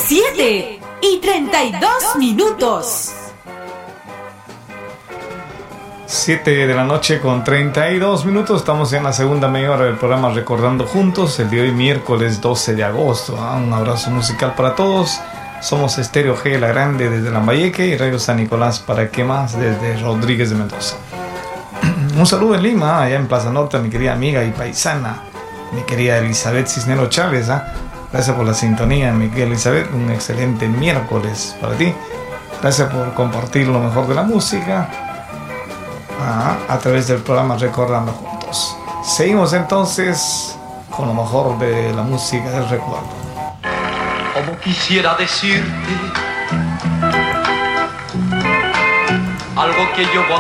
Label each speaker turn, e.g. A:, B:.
A: 7:32.
B: 7:32. Estamos en la segunda media hora del programa Recordando Juntos, el día de hoy miércoles 12 de agosto. Un abrazo musical para todos. Somos Estéreo G La Grande desde Lambayeque y Radio San Nicolás para qué más desde Rodríguez de Mendoza. Un saludo en Lima, allá en Plaza Norte, a mi querida amiga y paisana, mi querida Elizabeth Cisnero Chávez. Gracias por la sintonía, mi querida Elizabeth. Un excelente miércoles para ti. Gracias por compartir lo mejor de la música a través del programa Recordando Juntos. Seguimos entonces con lo mejor de la música del recuerdo.
C: Como quisiera decirte algo que yo